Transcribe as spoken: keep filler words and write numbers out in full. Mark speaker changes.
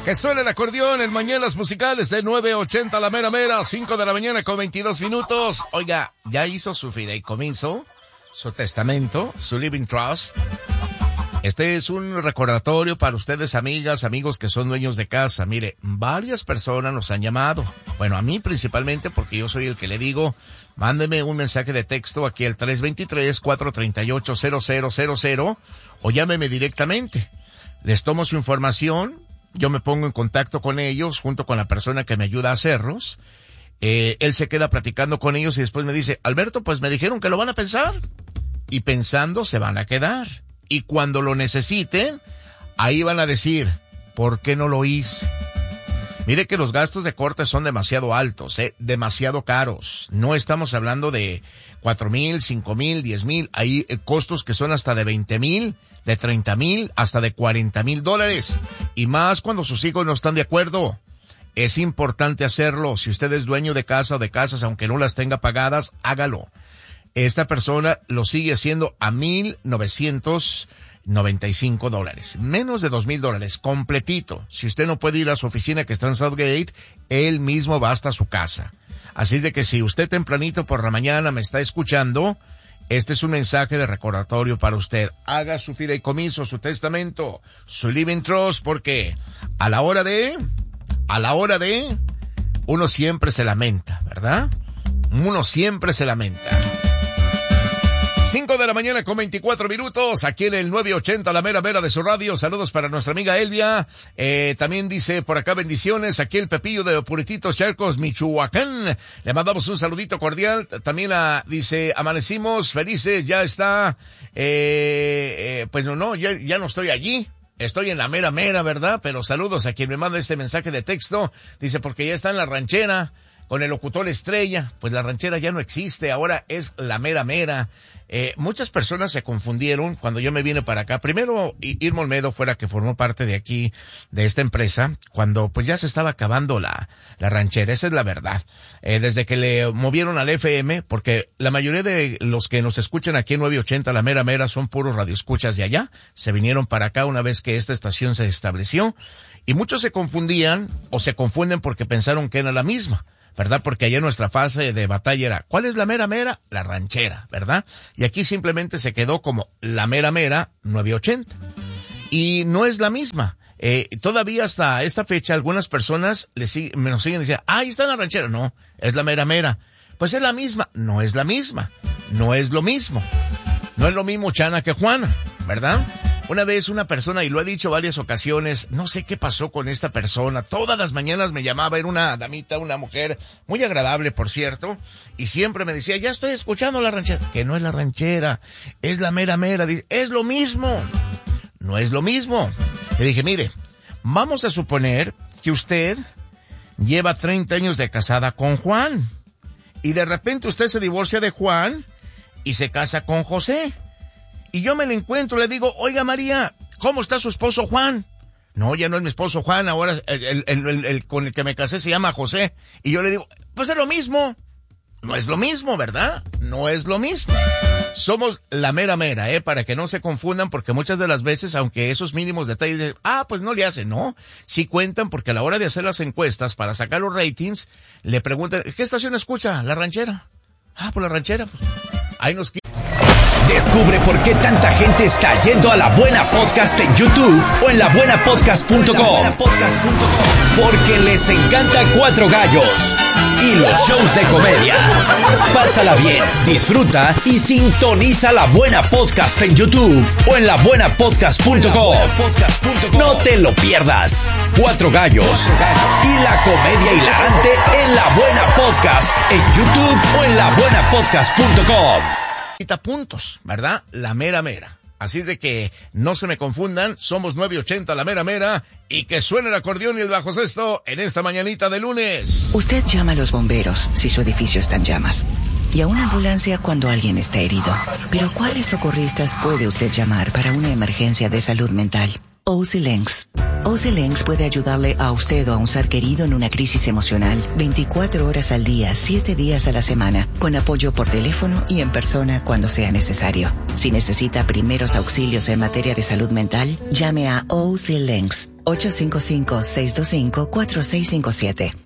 Speaker 1: Que suene el acordeón en Mañanas Musicales de nueve ochenta a la mera mera, cinco de la mañana con veintidós minutos. Oiga, ya hizo su fideicomiso, su testamento, su living trust. Este es un recordatorio para ustedes, amigas, amigos que son dueños de casa. Mire, varias personas nos han llamado. Bueno, a mí principalmente porque yo soy el que le digo, mándeme un mensaje de texto aquí al tres dos tres, cuatro tres ocho, cero cero cero cero o llámeme directamente. Les tomo su información. Yo me pongo en contacto con ellos, junto con la persona que me ayuda a hacerlos. Eh, él se queda platicando con ellos y después me dice, Alberto, pues me dijeron que lo van a pensar. Y pensando se van a quedar. Y cuando lo necesiten, ahí van a decir, ¿por qué no lo hice? Mire que los gastos de corte son demasiado altos, eh, demasiado caros. No estamos hablando de cuatro mil, cinco mil, diez mil. Hay eh, costos que son hasta de veinte mil, de treinta mil, hasta de cuarenta mil dólares. Y más cuando sus hijos no están de acuerdo. Es importante hacerlo. Si usted es dueño de casa o de casas, aunque no las tenga pagadas, hágalo. Esta persona lo sigue haciendo a mil novecientos noventa y cinco dólares. Menos de dos mil dólares, completito. Si usted no puede ir a su oficina que está en Southgate, él mismo va hasta su casa. Así es de que si usted tempranito por la mañana me está escuchando, este es un mensaje de recordatorio para usted. Haga su fideicomiso, su testamento, su living trust, porque a la hora de, a la hora de, uno siempre se lamenta, ¿verdad? Uno siempre se lamenta. cinco de la mañana con veinticuatro minutos, aquí en el nueve ochenta, la mera mera de su radio. Saludos para nuestra amiga Elvia. Eh, también dice por acá bendiciones, aquí el Pepillo de Purititos Charcos, Michoacán. Le mandamos un saludito cordial. También a, dice, amanecimos felices, ya está, eh, eh, pues no, no, ya, ya no estoy allí. Estoy en la mera mera, ¿verdad? Pero saludos a quien me manda este mensaje de texto. Dice, porque ya está en la ranchera con el locutor estrella. Pues la ranchera ya no existe, ahora es la mera mera. Eh, muchas personas se confundieron cuando yo me vine para acá. Primero, Irma Olmedo fuera que formó parte de aquí, de esta empresa, cuando pues ya se estaba acabando la, la ranchera. Esa es la verdad. Eh, desde que le movieron al F M, porque la mayoría de los que nos escuchan aquí en nueve ochenta, la mera mera, son puros radioescuchas de allá. Se vinieron para acá una vez que esta estación se estableció. Y muchos se confundían, o se confunden porque pensaron que era la misma, ¿verdad? Porque allá nuestra fase de batalla era, ¿cuál es la mera mera? La ranchera, ¿verdad? Y aquí simplemente se quedó como la mera mera nueve ochenta. Y no es la misma. Eh, todavía hasta esta fecha algunas personas le sig- me nos siguen diciendo, ah, ahí está la ranchera. No, es la mera mera. Pues es la misma. No es la misma. No es lo mismo. No es lo mismo Chana que Juana, ¿verdad? Una vez una persona, y lo he dicho varias ocasiones, no sé qué pasó con esta persona, todas las mañanas me llamaba, era una damita, una mujer muy agradable, por cierto, y siempre me decía, ya estoy escuchando la ranchera. Que no es la ranchera, es la mera mera. Dice, es lo mismo. No es lo mismo. Le dije, mire, vamos a suponer que usted lleva treinta años de casada con Juan, y de repente usted se divorcia de Juan y se casa con José. Y yo me lo encuentro, le digo, oiga María, ¿cómo está su esposo Juan? No, ya no es mi esposo Juan, ahora el, el, el, el, el con el que me casé se llama José. Y yo le digo, pues es lo mismo. No es lo mismo, ¿verdad? No es lo mismo. Somos la mera mera, ¿eh? Para que no se confundan, porque muchas de las veces, aunque esos mínimos detalles de, ah, pues no le hacen, ¿no? Sí cuentan, porque a la hora de hacer las encuestas, para sacar los ratings, le preguntan, ¿qué estación escucha? La ranchera. Ah, pues la ranchera, pues. Ahí nos quita.
Speaker 2: Descubre por qué tanta gente está yendo a La Buena Podcast en YouTube o en la buena podcast punto com. Porque les encanta Cuatro Gallos y los shows de comedia. Pásala bien, disfruta y sintoniza La Buena Podcast en YouTube o en la buena podcast punto com. No te lo pierdas. Cuatro Gallos y la comedia hilarante en La Buena Podcast en YouTube o en la buena podcast punto com.
Speaker 1: Puntos, ¿verdad? La mera mera. Así es de que no se me confundan, somos nueve ochenta la mera mera, y que suene el acordeón y el bajo sexto en esta mañanita de lunes.
Speaker 3: Usted llama a los bomberos si su edificio está en llamas, y a una ambulancia cuando alguien está herido. Pero ¿cuáles socorristas puede usted llamar para una emergencia de salud mental? O C Links. O C Links puede ayudarle a usted o a un ser querido en una crisis emocional veinticuatro horas al día, siete días a la semana, con apoyo por teléfono y en persona cuando sea necesario. Si necesita primeros auxilios en materia de salud mental, llame a O C Links ocho cinco cinco, seis dos cinco, cuatro seis cinco siete.